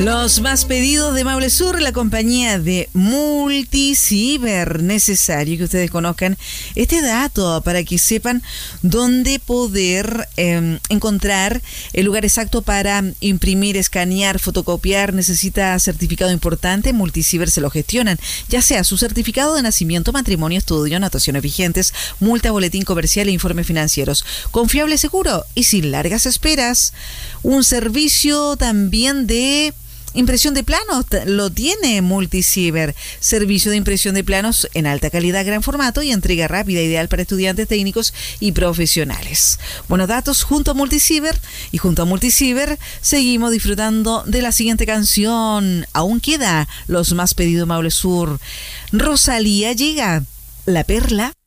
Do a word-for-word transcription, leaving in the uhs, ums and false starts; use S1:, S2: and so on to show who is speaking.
S1: Los más pedidos de Maule Sur, la compañía de Multiciber. Necesario que ustedes conozcan este dato para que sepan dónde poder eh, encontrar el lugar exacto para imprimir, escanear, fotocopiar. Necesita certificado importante, Multiciber se lo gestionan, ya sea su certificado de nacimiento, matrimonio, estudio, anotaciones vigentes, multa, boletín comercial e informes financieros. Confiable, seguro y sin largas esperas. Un servicio también de impresión de planos lo tiene Multiciber. Servicio de impresión de planos en alta calidad, gran formato y entrega rápida, ideal para estudiantes, técnicos y profesionales. Buenos datos junto a Multiciber, y junto a Multiciber seguimos disfrutando de la siguiente canción. Aún queda los más pedidos Maule Sur. Rosalía llega, La Perla.